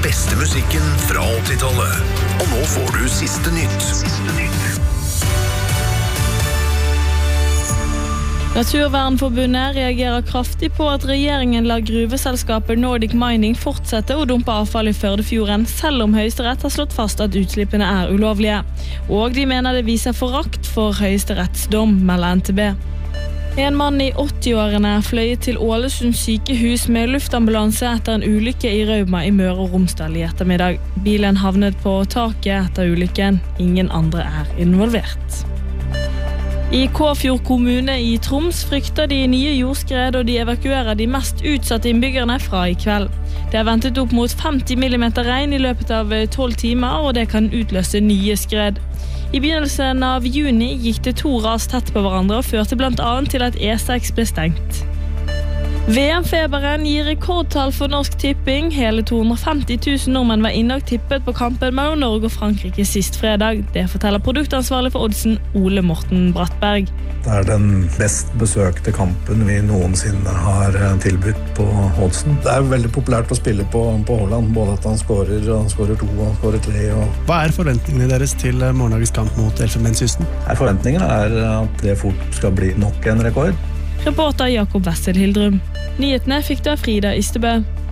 beste musikken fra 80-tallet. Og nå får du siste nytt. Naturvernforbundet reagerer kraftig på at regjeringen lar gruveselskapet Nordic Mining fortsette å dumpe avfall i Førdefjorden, selv om Høyesterett har slått fast at utslippene er ulovlige. Og de mener det viser forakt for Høyesterettsdom, melder NTB. En mann i 80-årene fløy til Ålesund sykehus med luftambulanse etter en ulykke i Rauma i Møre og Romsdal i ettermiddag. Bilen havnet på taket etter ulykken. Ingen andre er involvert. I Kåfjord kommune i Troms frykter de nye jordskred, og de evakuerer de mest utsatte innbyggerne fra i kveld. Det er ventet opp mot 50 mm regn i løpet av 12 timer, og det kan utløse nye skred. I begynnelsen av juni gikk det 2 ras tett på hverandre og førte blant annet til at E6 ble stengt. VM-feberen gir rekordtall for Norsk Tipping. Hele 250 000 nordmenn var inne og tippet på kampen mellom Norge og Frankrike sist fredag. Det forteller produktansvarlig for Oddsen, Ole Morten Brattberg. Det er den best besøkte kampen vi noensinne har tilbudt på Oddsen. Det er veldig populært å spille på Haaland, både at han skårer 2 og han skårer 3. Hva er forventningene deres til morgendagens kamp mot Elfenbenskysten? Forventningene er at det fort skal bli nok en rekord. Reporter Jakob Wessel Hildrum. Nyhetene fikk du av Frida Ystebø.